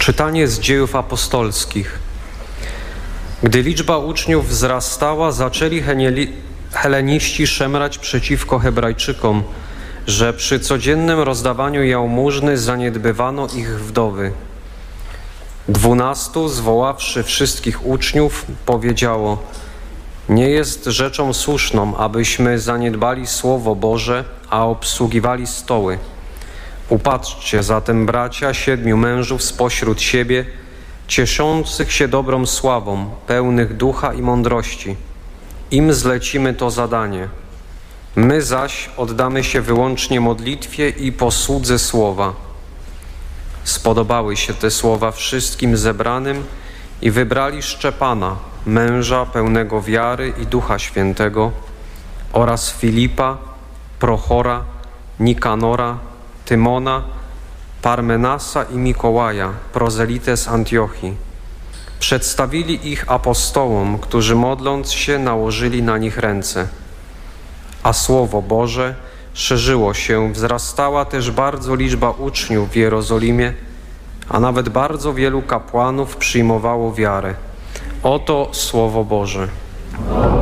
Czytanie z Dziejów Apostolskich. Gdy liczba uczniów wzrastała, zaczęli heleniści szemrać przeciwko Hebrajczykom, że przy codziennym rozdawaniu jałmużny zaniedbywano ich wdowy. 12, zwoławszy wszystkich uczniów, powiedziało: nie jest rzeczą słuszną, abyśmy zaniedbali Słowo Boże, a obsługiwali stoły. Upatrzcie zatem, bracia, 7 mężów spośród siebie, cieszących się dobrą sławą, pełnych ducha i mądrości. Im zlecimy to zadanie. My zaś oddamy się wyłącznie modlitwie i posłudze słowa. Spodobały się te słowa wszystkim zebranym i wybrali Szczepana, męża pełnego wiary i Ducha Świętego, oraz Filipa, Prochora, Nikanora, Tymona, Parmenasa i Mikołaja, prozelitę z Antiochii. Przedstawili ich apostołom, którzy modląc się nałożyli na nich ręce. A Słowo Boże szerzyło się, wzrastała też bardzo liczba uczniów w Jerozolimie, a nawet bardzo wielu kapłanów przyjmowało wiarę. Oto Słowo Boże.